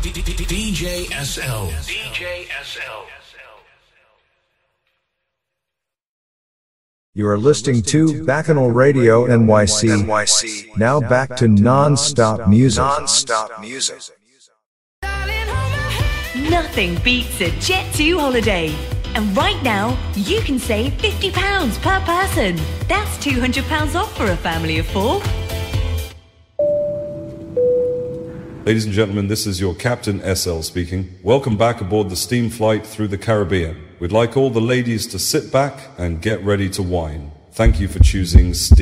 DJ SL. DJ SL. You are listening to Bacchanal Radio NYC. Now back to non-stop music. Nothing beats a Jet2 holiday. And right now, you can save £50 per person. That's £200 off for a family of 4. Ladies and gentlemen, this is your Captain SL speaking. Welcome back aboard the steam flight through the Caribbean. We'd like all the ladies to sit back and get ready to wine. Thank you for choosing Steam.